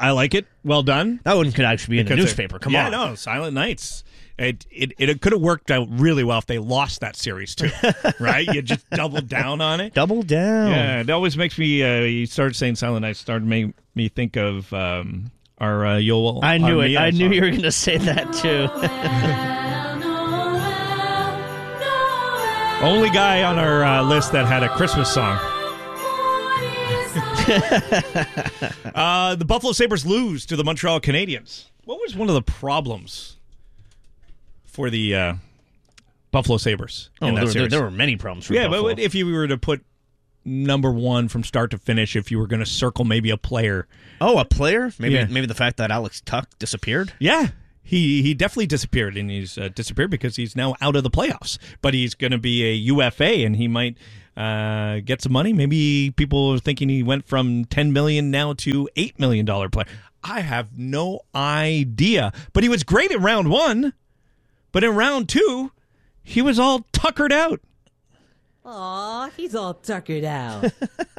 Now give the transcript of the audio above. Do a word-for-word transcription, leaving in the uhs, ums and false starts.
I like it. Well done. That one could actually be in the Because newspaper. it- Come yeah, on. no, Silent Nights. It it, it could have worked out really well if they lost that series, too. Right? You just doubled down on it. Double down. Yeah, it always makes me, uh, you started saying Silent Night, started to make me think of um, our uh, Yoel. I knew it. Armia I knew song. you were going to say that, too. Only guy on our uh, list that had a Christmas song. uh, the Buffalo Sabres lose to the Montreal Canadiens. What was one of the problems for the uh, Buffalo Sabres in Oh, that there, series? there were many problems for Yeah, Buffalo. but if you were to put number one from start to finish, if you were going to circle maybe a player. Oh, a player? Maybe Yeah. maybe the fact that Alex Tuck disappeared? Yeah, he he definitely disappeared, and he's uh, disappeared because he's now out of the playoffs. But he's going to be a U F A, and he might uh, get some money. Maybe people are thinking he went from ten million dollars now to eight million dollars player. I have no idea. But he was great in round one. But in round two, he was all tuckered out. Aw, he's all tuckered out.